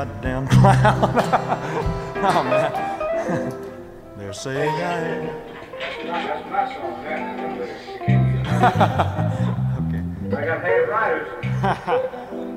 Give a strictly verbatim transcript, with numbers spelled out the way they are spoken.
goddamn clown. Oh man. They're saying I. That's my song, that. Okay. I got head riders.